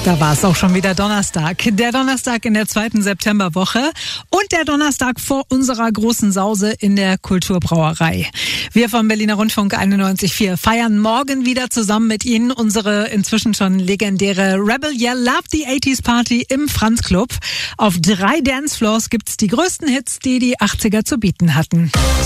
Da war es auch schon wieder Donnerstag. Der Donnerstag in der 2. Septemberwoche und der Donnerstag vor unserer großen Sause in der Kulturbrauerei. Wir vom Berliner Rundfunk 91.4 feiern morgen wieder zusammen mit Ihnen unsere inzwischen schon legendäre Rebel Yell Love the 80s Party im Franz Club. Auf 3 Dancefloors gibt's die größten Hits, die die 80er zu bieten hatten.